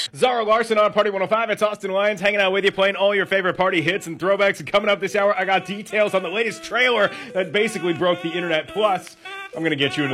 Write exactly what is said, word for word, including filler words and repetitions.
Zara Larson on Party one oh five. It's Austin Lyons hanging out with you, playing all your favorite party hits and throwbacks. And coming up this hour, I got details on the latest trailer that basically broke the internet. Plus, I'm going to get you into